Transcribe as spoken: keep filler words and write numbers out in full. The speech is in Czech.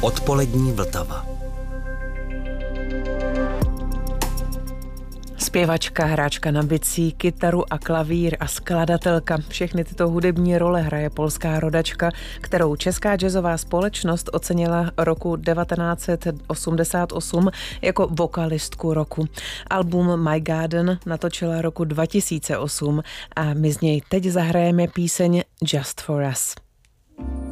Odpolední Vltava. Zpěvačka, hráčka na bicí, kytaru a klavír a skladatelka. Všechny tyto hudební role hraje polská rodačka, kterou Česká jazzová společnost ocenila roku devatenáct set osmdesát osm jako vokalistku roku. Album My Garden natočila roku dva tisíce osm a my z něj teď zahrajeme píseň Just for Us.